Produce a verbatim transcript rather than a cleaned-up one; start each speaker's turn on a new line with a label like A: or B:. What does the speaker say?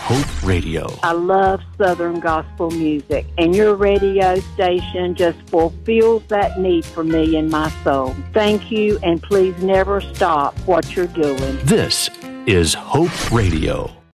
A: Hope Radio.
B: I love Southern gospel music, and your radio station just fulfills that need for me in my soul. Thank you, and please never stop what you're doing.
A: This is Hope Radio.